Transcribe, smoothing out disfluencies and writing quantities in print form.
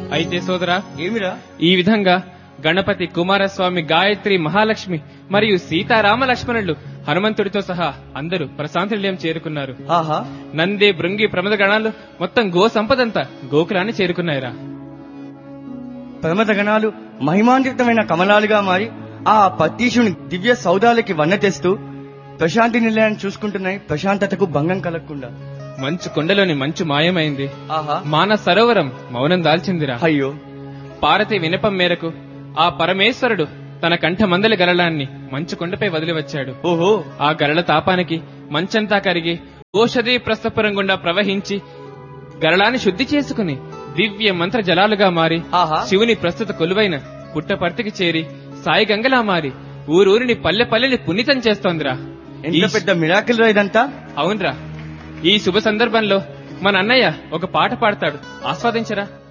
అయితే సోదరా, ఏమిరా? ఈ విధంగా గణపతి, కుమారస్వామి, గాయత్రి, మహాలక్ష్మి మరియు సీతారామ లక్ష్మణులు హనుమంతుడితో సహా అందరూ ప్రశాంతి నిలయం చేరుకున్నారు. ఆహా, నంది, భృంగి, ప్రమద గణాలు మొత్తం గో సంపదంతా గోకులాన్ని చేరుకున్నాయిరా. ప్రమద గణాలు మహిమాన్వితమైన కమలాలుగా మారి ఆ పతీషుని దివ్య సౌదాలకి వన్న తెస్తూ ప్రశాంతి నిలయాన్ని చూసుకుంటున్నాయి, ప్రశాంతతకు భంగం కలగకుండా. మంచు కొండలోని మంచు మాయమైంది. ఆహా, మానస సరోవరం మౌనం దాల్చిందిరా. అయ్యో, పార్వతి వినపం మేరకు ఆ పరమేశ్వరుడు తన కంఠమందలి గరళాన్ని మంచు కొండపై వదిలి వచ్చాడు. ఓహో, ఆ గరళ తాపానికి మంచంతా కరిగి ఓషధీ ప్రస్థపురం గుండా ప్రవహించి గరళాన్ని శుద్ధి చేసుకుని దివ్య మంత్ర జలాలుగా మారి ఆహా, శివుని ప్రస్తుత కొలువైన పుట్టపర్తికి చేరి సాయి గంగలా మారి ఊరూరిని పల్లె పల్లెని పునీతం చేస్తోందిరా. ఎంత పెద్ద మిరాకిల్ రా ఇదంతా. అవునరా. ఈ శుభ సందర్భంలో మన అన్నయ్య ఒక పాట పాడతాడు, ఆస్వాదించరా.